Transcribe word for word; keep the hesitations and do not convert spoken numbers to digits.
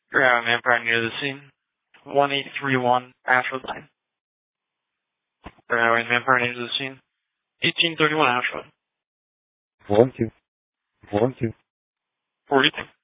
You're having Vampire near the scene. one eight three one Ashwood Lane. You're having Vampire near the scene. eighteen thirty-one Ashwood. forty-two. forty-two. forty-two.